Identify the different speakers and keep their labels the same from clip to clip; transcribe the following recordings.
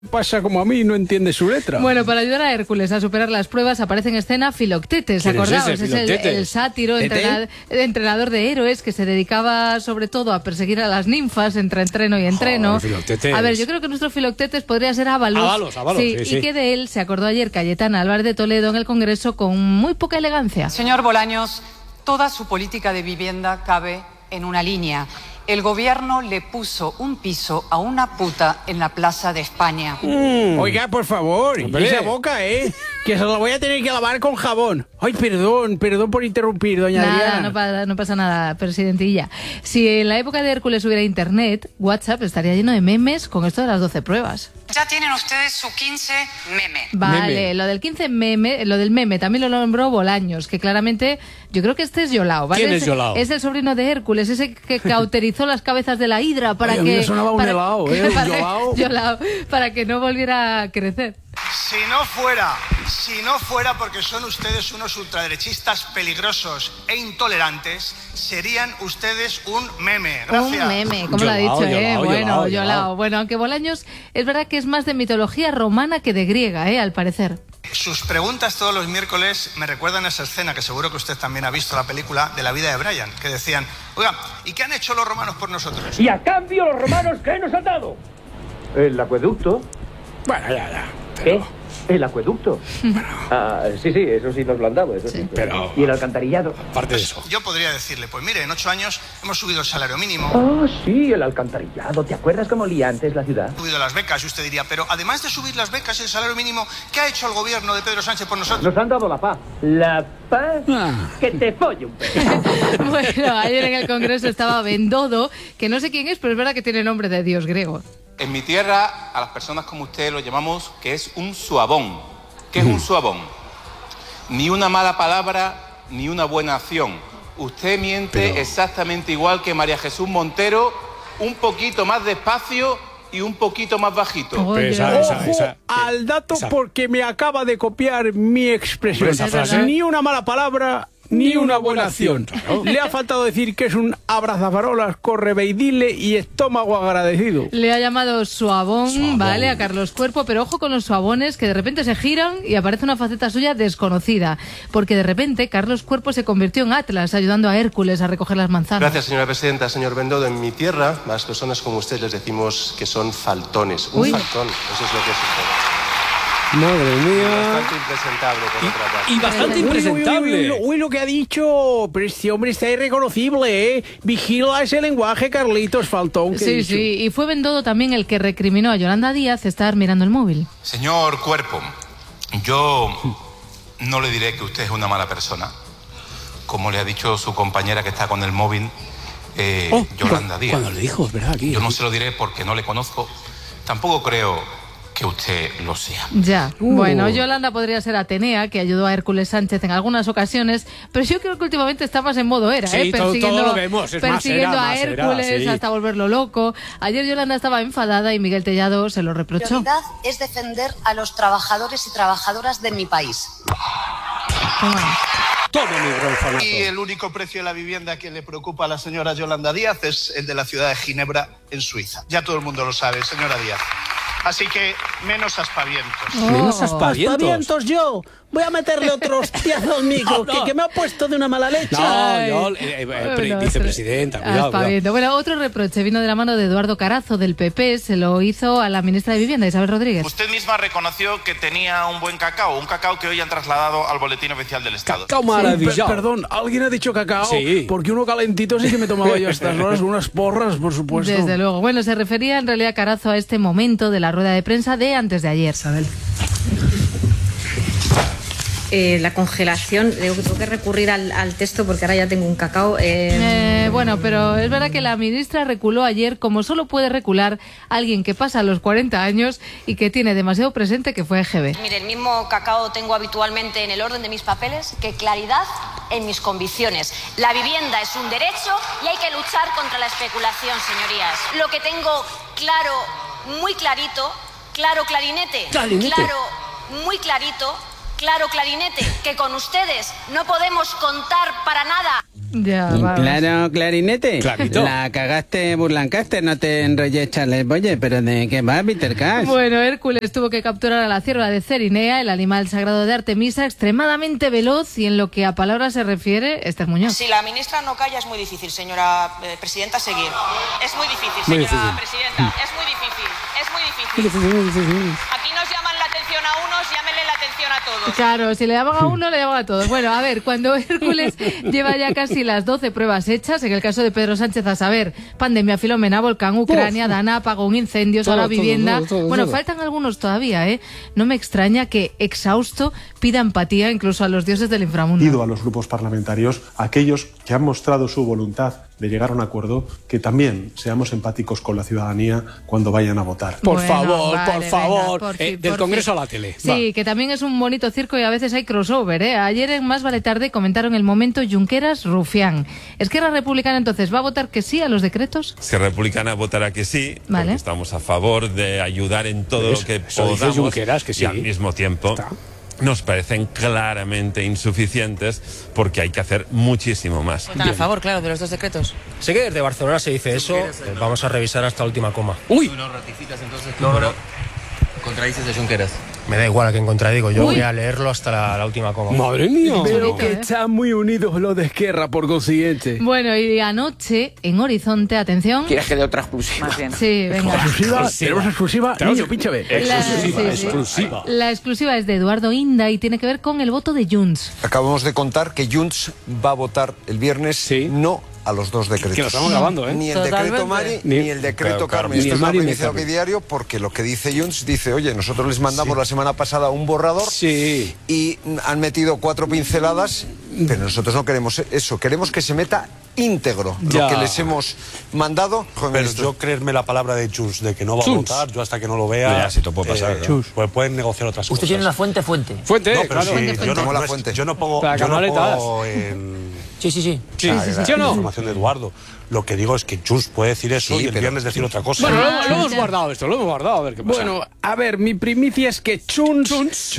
Speaker 1: pasa como a mí, no entiende su letra.
Speaker 2: Bueno, para ayudar a Hércules a superar las pruebas aparece en escena Filoctetes, ¿acordaos?
Speaker 1: Es
Speaker 2: el sátiro, entrenador de héroes que se dedicaba sobre todo a perseguir a las ninfas entre entreno y entreno. A ver, yo creo que nuestro Filoctetes podría ser Ábalos. Sí, y que de él se acordó ayer Cayetana Álvarez de Toledo en el Congreso con muy poca elegancia.
Speaker 3: Señor Bolaños, toda su política de vivienda cabe en una línea. El gobierno le puso un piso a una puta en la Plaza de España.
Speaker 1: Oiga, por favor, esa boca, que se la voy a tener que lavar con jabón. Ay, perdón por interrumpir, doña Adriana.
Speaker 2: No pasa nada, presidentilla. Si en la época de Hércules hubiera internet, WhatsApp estaría lleno de memes con esto de las 12 pruebas.
Speaker 3: Ya tienen ustedes su 15 meme.
Speaker 2: Vale, lo del 15 meme, lo del meme también lo nombró Bolaños, que claramente yo creo que este es Yolao, ¿vale?
Speaker 1: ¿Quién es Yolao?
Speaker 2: Es el sobrino de Hércules, ese que cauterizó las cabezas de la hidra para que...
Speaker 1: Me sonaba un helado,
Speaker 2: Yolao, para que no volviera a crecer.
Speaker 4: Si no fuera porque son ustedes unos ultraderechistas peligrosos e intolerantes, serían ustedes un meme. Gracias.
Speaker 2: Un meme, como lo ha dicho, Yolao. Bueno, aunque Bolaños es verdad que es más de mitología romana que de griega, al parecer.
Speaker 4: Sus preguntas todos los miércoles me recuerdan a esa escena, que seguro que usted también ha visto la película, de la vida de Brian, que decían, oiga, ¿y qué han hecho los romanos por nosotros?
Speaker 5: Y a cambio los romanos, ¿qué nos han dado? El acueducto.
Speaker 1: Bueno, ya.
Speaker 5: ¿Qué? El acueducto.
Speaker 1: Bueno.
Speaker 5: Sí, eso sí nos lo han dado, eso sí.
Speaker 1: Pero...
Speaker 5: ¿Y el alcantarillado?
Speaker 1: Aparte de eso.
Speaker 4: Yo podría decirle, pues mire, en 8 años hemos subido el salario mínimo.
Speaker 5: Sí, el alcantarillado. ¿Te acuerdas cómo olía antes la ciudad?
Speaker 4: Subido las becas, y usted diría, pero además de subir las becas y el salario mínimo, ¿qué ha hecho el gobierno de Pedro Sánchez por nosotros?
Speaker 5: Nos han dado la paz. ¿La paz? Que te folle un pedo.
Speaker 2: Bueno, ayer en el Congreso estaba Bendodo, que no sé quién es, pero es verdad que tiene nombre de dios griego.
Speaker 6: En mi tierra, a las personas como usted lo llamamos que es un suabón. ¿Qué es un suabón? Ni una mala palabra, ni una buena acción. Usted miente exactamente igual que María Jesús Montero, un poquito más despacio y un poquito más bajito.
Speaker 1: Ojo al dato porque me acaba de copiar mi expresión.
Speaker 6: Esa frase.
Speaker 1: Ni una mala palabra, ni una buena acción. Claro. Le ha faltado decir que es un abrazafarolas, correveidile y estómago agradecido.
Speaker 2: Le ha llamado suabón, ¿vale? A Carlos Cuerpo, pero ojo con los suabones que de repente se giran y aparece una faceta suya desconocida. Porque de repente Carlos Cuerpo se convirtió en Atlas, ayudando a Hércules a recoger las manzanas.
Speaker 7: Gracias, señora presidenta. Señor Bendodo, en mi tierra, las personas como usted les decimos que son faltones. Un faltón, eso es lo que es usted.
Speaker 1: Madre mía.
Speaker 7: Bastante impresentable, por otra parte.
Speaker 1: Y bastante impresentable. Uy, lo que ha dicho. Pero este hombre está irreconocible, ¿eh? Vigila ese lenguaje, Carlitos, faltón.
Speaker 2: Sí. Y fue Bendodo también el que recriminó a Yolanda Díaz estar mirando el móvil.
Speaker 6: Señor Cuerpo, yo no le diré que usted es una mala persona, como le ha dicho su compañera que está con el móvil, Yolanda Díaz.
Speaker 1: Cuando le dijo, es verdad, aquí.
Speaker 6: Yo no se lo diré porque no le conozco. Tampoco creo que usted lo sea.
Speaker 2: Ya. Bueno, Yolanda podría ser Atenea, que ayudó a Hércules Sánchez en algunas ocasiones, pero yo creo que últimamente está más en modo Hera,
Speaker 1: todo lo vemos.
Speaker 2: Persiguiendo a Hércules hasta volverlo loco. Ayer Yolanda estaba enfadada y Miguel Tellado se lo reprochó.
Speaker 8: Mi prioridad es defender a los trabajadores y trabajadoras de mi país.
Speaker 4: Y el único precio de la vivienda que le preocupa a la señora Yolanda Díaz es el de la ciudad de Ginebra, en Suiza. Ya todo el mundo lo sabe, señora Díaz. Así que menos aspavientos.
Speaker 1: Menos aspavientos yo. Voy a meterle otro hostiazo al micro, que me ha puesto de una mala leche. Vicepresidenta, cuidado.
Speaker 2: Bueno, otro reproche vino de la mano de Eduardo Carazo, del PP, se lo hizo a la ministra de Vivienda, Isabel Rodríguez.
Speaker 6: Usted misma reconoció que tenía un buen cacao, un cacao que hoy han trasladado al Boletín Oficial del Estado.
Speaker 1: Cacao maravilloso. Perdón, ¿alguien ha dicho cacao? Sí. Porque uno calentito sí que me tomaba yo a estas horas, unas porras, por supuesto.
Speaker 2: Desde luego. Bueno, se refería en realidad Carazo a este momento de la rueda de prensa de antes de ayer.
Speaker 9: Isabel. La congelación, tengo que recurrir al texto porque ahora ya tengo un cacao.
Speaker 2: Bueno, pero es verdad que la ministra reculó ayer como solo puede recular alguien que pasa los 40 años y que tiene demasiado presente que fue EGB.
Speaker 8: Mire, el mismo cacao tengo habitualmente en el orden de mis papeles que claridad en mis convicciones. La vivienda es un derecho y hay que luchar contra la especulación, señorías. Lo que tengo claro, muy clarito, claro, clarinete, claro, muy clarito, claro clarinete, que con ustedes no podemos contar para nada.
Speaker 2: Ya,
Speaker 1: claro, clarinete.
Speaker 10: Clarito.
Speaker 1: La cagaste, Burlancaster, no te enrolles, Charles Boyer, pero ¿de qué va, Peter Cash?
Speaker 2: Bueno, Hércules tuvo que capturar a la cierva de Cerinea, el animal sagrado de Artemisa, extremadamente veloz y en lo que a palabras se refiere, Esther Muñoz.
Speaker 11: Si la ministra no calla es muy difícil, señora presidenta, seguir. Es muy difícil, señora presidenta, es muy difícil, es muy difícil. Aquí nos llaman la atención a unos, llámenle la atención a todos.
Speaker 2: Claro, si le llaman a uno, le llaman a todos. Bueno, a ver, cuando Hércules lleva ya casi las 12 pruebas hechas, en el caso de Pedro Sánchez, a saber, pandemia, Filomena, volcán, Ucrania, Dana, apagón, incendios, ahora vivienda. Bueno, faltan algunos todavía, ¿eh? No me extraña que, exhausto, pida empatía incluso a los dioses del inframundo.
Speaker 12: Pido a los grupos parlamentarios, aquellos que han mostrado su voluntad de llegar a un acuerdo, que también seamos empáticos con la ciudadanía cuando vayan a votar.
Speaker 10: Por favor. Del Congreso a la tele.
Speaker 2: Sí, que también es un bonito circo y a veces hay crossover, ¿eh? Ayer en Más Vale Tarde comentaron el momento Junqueras-Rufián. ¿Esquerra Republicana entonces va a votar que sí a los decretos?
Speaker 13: Esquerra Republicana votará que sí,
Speaker 2: vale,
Speaker 13: porque estamos a favor de ayudar en todo lo que podamos,
Speaker 10: Junqueras, que sí.
Speaker 13: Y al mismo tiempo nos parecen claramente insuficientes porque hay que hacer muchísimo más.
Speaker 11: ¿Votan a favor, claro, de los dos decretos?
Speaker 14: Sé que desde Barcelona se dice eso, vamos a revisar hasta la última coma.
Speaker 10: ¡Uy!
Speaker 15: ¿Tú no ratificas entonces? No. Contradices de Junqueras.
Speaker 14: Me da igual a quien contradigo, yo voy a leerlo hasta la última coma.
Speaker 10: ¡Madre mía!
Speaker 1: Pero que están muy unidos los de Esquerra, por consiguiente.
Speaker 2: Bueno, y anoche, en Horizonte, atención...
Speaker 15: ¿Quieres que dé otra exclusiva?
Speaker 2: Sí, venga.
Speaker 1: ¿Exclusiva? ¿Tenemos exclusiva? Niño, pínchame.
Speaker 2: Exclusiva. La exclusiva es de Eduardo Inda y tiene que ver con el voto de Junts.
Speaker 16: Acabamos de contar que Junts va a votar el viernes no a los dos decretos.
Speaker 10: Que lo estamos grabando, ¿eh?
Speaker 16: Ni el decreto Mari, ni el decreto Carmen. Esto es una primicia de diario porque lo que dice Junts dice, oye, nosotros les mandamos la semana pasada un borrador y han metido 4 pinceladas, pero nosotros no queremos eso, queremos que se meta íntegro lo que les hemos mandado.
Speaker 12: Pero yo creerme la palabra de Junts, de que no va a votar, yo hasta que no lo vea...
Speaker 13: si te puede pasar.
Speaker 12: Pues pueden negociar otras cosas.
Speaker 15: ¿Usted tiene una fuente?
Speaker 12: No, pero yo no pongo en...
Speaker 15: Sí.
Speaker 12: ¿Sí o no? La información de Eduardo. Lo que digo es que Junts puede decir eso y el viernes decir otra cosa.
Speaker 10: Bueno, lo hemos guardado esto, a ver qué pasa.
Speaker 1: Bueno, a ver, mi primicia es que Junts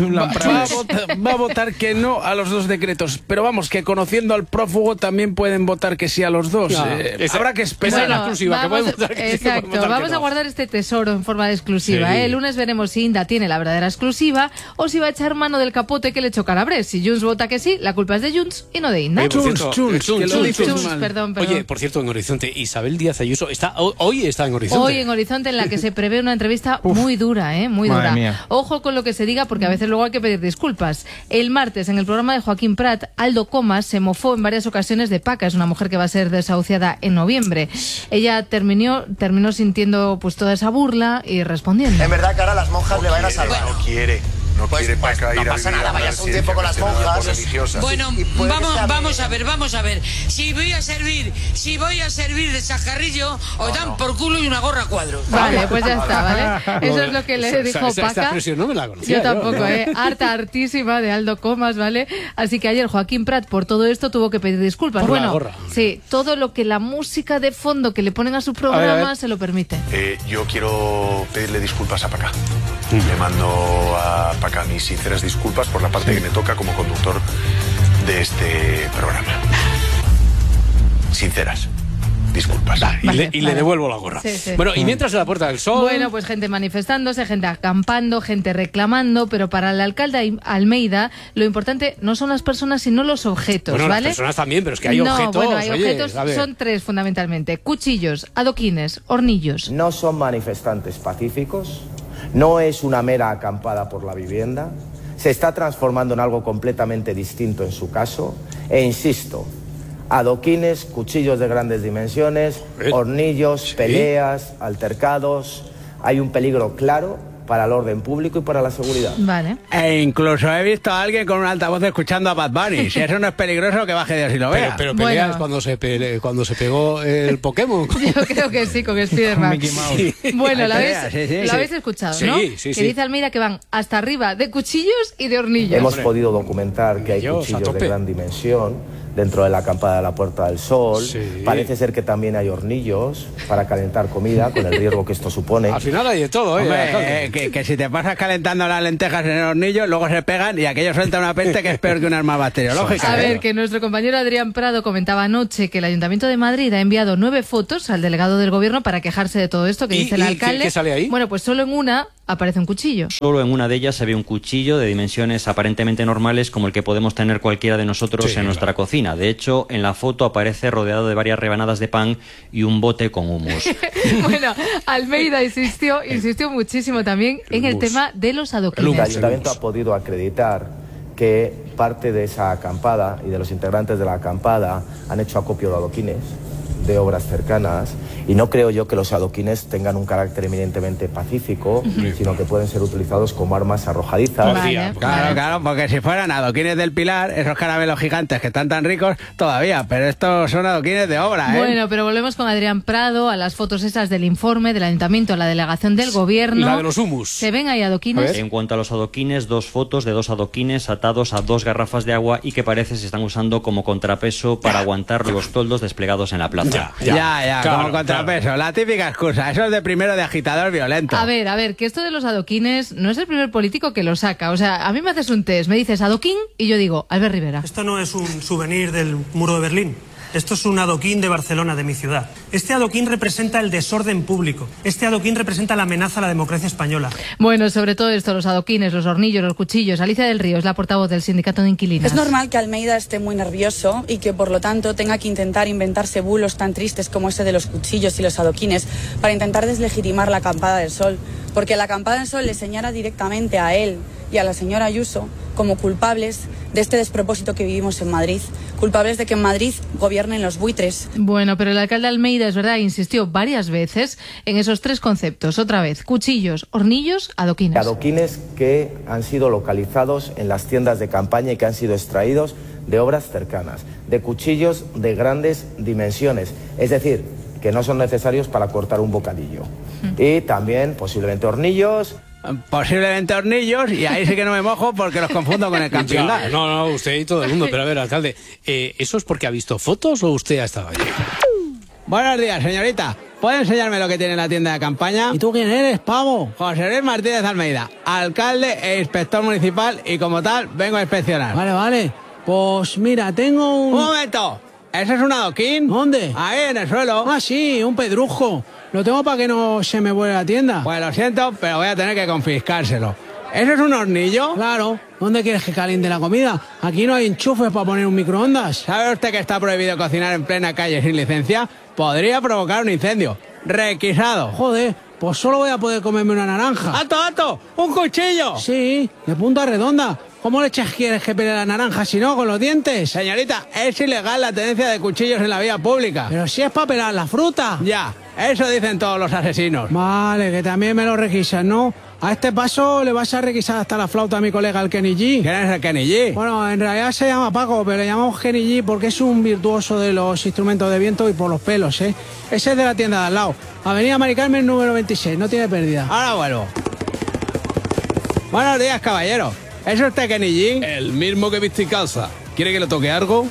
Speaker 1: va a votar que no a los dos decretos. Pero vamos, que conociendo al prófugo también pueden votar que sí a los dos. Habrá que esperar.
Speaker 10: La exclusiva,
Speaker 2: vamos a guardar este tesoro en forma de exclusiva. El lunes veremos si Inda tiene la verdadera exclusiva o si va a echar mano del capote que le echó Calabres. Si Junts vota que sí, la culpa es de Junts y no de Inda.
Speaker 10: Junts,
Speaker 2: perdón.
Speaker 10: Oye, por cierto, en Horizonte, Isabel Díaz Ayuso hoy está en Horizonte.
Speaker 2: Hoy en Horizonte, en la que se prevé una entrevista muy dura, muy dura. Mía. Ojo con lo que se diga, porque a veces luego hay que pedir disculpas. El martes, en el programa de Joaquín Prat, Aldo Comas se mofó en varias ocasiones de Paca. Es una mujer que va a ser desahuciada en noviembre. Ella terminó sintiendo pues toda esa burla y respondiendo.
Speaker 17: En verdad que ahora las monjas le van a salvar.
Speaker 12: No quiere Paca ir a
Speaker 17: pasa nada, vayas un tiempo con las monjas.
Speaker 18: Bueno, vamos a ver. Si voy a servir de chajarrillo, os dan por culo y una gorra a cuadro.
Speaker 2: Vale, pues ya está, ¿vale? Eso es lo que le dijo Paca.
Speaker 10: Esta expresión no me la conocía.
Speaker 2: Yo tampoco, hartísima de Aldo Comas, ¿vale? Así que ayer Joaquín Prat por todo esto tuvo que pedir disculpas.
Speaker 10: Por la gorra.
Speaker 2: Sí, todo lo que la música de fondo que le ponen a su programa se lo permite.
Speaker 12: Yo quiero pedirle disculpas a Paca. Le mando a Paca mis sinceras disculpas por la parte que me toca como conductor de este programa. Sinceras disculpas.
Speaker 10: Y le devuelvo la gorra. Bueno, y mientras en la Puerta del Sol...
Speaker 2: Bueno, pues gente manifestándose, gente acampando, gente reclamando, pero para el alcalde Almeida lo importante no son las personas sino los objetos,
Speaker 10: ¿vale?
Speaker 2: Las
Speaker 10: personas también, pero es que hay objetos.
Speaker 2: Bueno, hay objetos, son 3 fundamentalmente: cuchillos, adoquines, hornillos.
Speaker 17: No son manifestantes pacíficos, no es una mera acampada por la vivienda, se está transformando en algo completamente distinto en su caso, e insisto, adoquines, cuchillos de grandes dimensiones, hornillos, peleas, altercados. Hay un peligro claro para el orden público y para la seguridad.
Speaker 2: Vale.
Speaker 1: E incluso he visto a alguien con un altavoz escuchando a Bad Bunny. Si eso no es peligroso, que baje de así lo vea.
Speaker 10: Pero peleas cuando se pegó el Pokémon.
Speaker 2: Yo creo que sí, con Spiderman. Bueno, lo habéis escuchado, ¿no?
Speaker 10: Sí.
Speaker 2: Que dice Almeida que van hasta arriba de cuchillos y de hornillos.
Speaker 17: Hemos podido documentar que hay cuchillos de gran dimensión, dentro de la acampada de la Puerta del Sol. Sí. Parece ser que también hay hornillos para calentar comida, con el riesgo que esto supone.
Speaker 10: Al final hay de todo, ¿eh?
Speaker 1: Hombre, que si te pasas calentando las lentejas en el hornillo, luego se pegan y aquello suelta una peste que es peor que un arma bacteriológica.
Speaker 2: A ver, que nuestro compañero Adrián Prado comentaba anoche que el Ayuntamiento de Madrid ha enviado 9 fotos al delegado del Gobierno para quejarse de todo esto que dice el alcalde.
Speaker 10: ¿Qué sale ahí?
Speaker 2: Bueno, pues solo en una aparece un cuchillo.
Speaker 19: Solo en una de ellas se ve un cuchillo de dimensiones aparentemente normales como el que podemos tener cualquiera de nosotros en nuestra cocina. De hecho, en la foto aparece rodeado de varias rebanadas de pan y un bote con hummus.
Speaker 2: Bueno, Almeida insistió muchísimo también en el tema de los adoquines.
Speaker 17: El Ayuntamiento ha podido acreditar que parte de esa acampada y de los integrantes de la acampada han hecho acopio de adoquines de obras cercanas, y no creo yo que los adoquines tengan un carácter eminentemente pacífico, sino que pueden ser utilizados como armas arrojadizas.
Speaker 1: Vale, claro, porque si fueran adoquines del Pilar, esos caramelos gigantes que están tan ricos, todavía, pero estos son adoquines de obra, ¿eh?
Speaker 2: Bueno, pero volvemos con Adrián Prado a las fotos esas del informe del Ayuntamiento a la delegación del Gobierno.
Speaker 10: La de los humus.
Speaker 2: ¿Se ven ahí adoquines?
Speaker 19: En cuanto a los adoquines, 2 fotos de 2 adoquines atados a 2 garrafas de agua y que parece se están usando como contrapeso para aguantar los toldos desplegados en la plaza.
Speaker 1: Ya, claro, como contrapeso. Claro. La típica excusa. Eso es de primero de agitador violento.
Speaker 2: A ver, que esto de los adoquines no es el primer político que lo saca. O sea, a mí me haces un test, me dices adoquín y yo digo Albert Rivera.
Speaker 20: Esto no es un souvenir del muro de Berlín. Esto es un adoquín de Barcelona, de mi ciudad. Este adoquín representa el desorden público. Este adoquín representa la amenaza a la democracia española.
Speaker 2: Bueno, sobre todo esto, los adoquines, los hornillos, los cuchillos. Alicia del Río es la portavoz del Sindicato de Inquilinas.
Speaker 21: Es normal que Almeida esté muy nervioso y que por lo tanto tenga que intentar inventarse bulos tan tristes como ese de los cuchillos y los adoquines para intentar deslegitimar la acampada del Sol. Porque la acampada del Sol le señala directamente a él y a la señora Ayuso como culpables de este despropósito que vivimos en Madrid, culpables de que en Madrid gobiernen los buitres.
Speaker 2: Bueno, pero el alcalde Almeida, es verdad, insistió varias veces en esos 3 conceptos. Otra vez, cuchillos, hornillos, adoquines.
Speaker 17: Adoquines que han sido localizados en las tiendas de campaña y que han sido extraídos de obras cercanas, de cuchillos de grandes dimensiones, es decir, que no son necesarios para cortar un bocadillo. Y también posiblemente hornillos.
Speaker 1: Posiblemente hornillos, y ahí sí que no me mojo porque los confundo con el camping gas.
Speaker 10: No, usted y todo el mundo, pero a ver, alcalde, ¿eso es porque ha visto fotos o usted ha estado allí?
Speaker 1: Buenos días, señorita. ¿Puede enseñarme lo que tiene en la tienda de campaña? ¿Y tú quién eres, pavo? José Luis Martínez Almeida, alcalde e inspector municipal, y como tal vengo a inspeccionar.
Speaker 22: Vale. Pues mira, tengo un...
Speaker 1: ¡Un momento! ¿Ese es un adoquín?
Speaker 22: ¿Dónde?
Speaker 1: Ahí, en el suelo.
Speaker 22: Ah, sí, un pedrujo. Lo tengo para que no se me vuelva la tienda.
Speaker 1: Pues lo siento, pero voy a tener que confiscárselo. ¿Eso es un hornillo?
Speaker 22: Claro. ¿Dónde quieres que caliente la comida? Aquí no hay enchufes para poner un microondas.
Speaker 1: ¿Sabe usted que está prohibido cocinar en plena calle sin licencia? Podría provocar un incendio. Requisado.
Speaker 22: Joder, pues solo voy a poder comerme una naranja.
Speaker 1: ¡Alto! ¡Un cuchillo!
Speaker 22: Sí, de punta redonda. ¿Cómo leches quieres que pelee la naranja si no, con los dientes?
Speaker 1: Señorita, es ilegal la tenencia de cuchillos en la vía pública.
Speaker 22: Pero si es para pelar la fruta.
Speaker 1: Ya, eso dicen todos los asesinos.
Speaker 22: Vale, que también me lo requisan, ¿no? A este paso le vas a requisar hasta la flauta a mi colega el Kenny G.
Speaker 1: ¿Quién es el Kenny G?
Speaker 22: Bueno, en realidad se llama Paco, pero le llamamos Kenny G porque es un virtuoso de los instrumentos de viento y por los pelos, ¿eh? Ese es de la tienda de al lado. Avenida Mari Carmen, número 26, no tiene pérdida.
Speaker 1: Ahora vuelvo. Buenos días, caballero. ¿Es usted Kenny G?
Speaker 23: El mismo que viste en casa. ¿Quiere que le toque algo?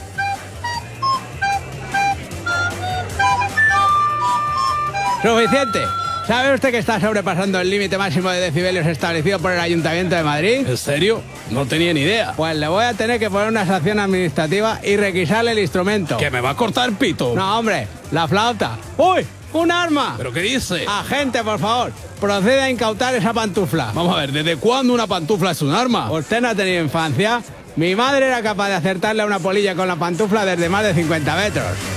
Speaker 1: Suficiente. ¿Sabe usted que está sobrepasando el límite máximo de decibelios establecido por el Ayuntamiento de Madrid?
Speaker 23: ¿En serio? No tenía ni idea.
Speaker 1: Pues le voy a tener que poner una sanción administrativa y requisarle el instrumento.
Speaker 23: ¿Que me va a cortar el pito?
Speaker 1: No, hombre, la flauta. ¡Uy! ¡Un arma!
Speaker 23: ¿Pero qué dice?
Speaker 1: Agente, por favor, procede a incautar esa pantufla.
Speaker 23: Vamos a ver, ¿desde cuándo una pantufla es un arma?
Speaker 1: ¿Usted no ha tenido infancia? Mi madre era capaz de acertarle a una polilla con la pantufla desde más de 50 metros.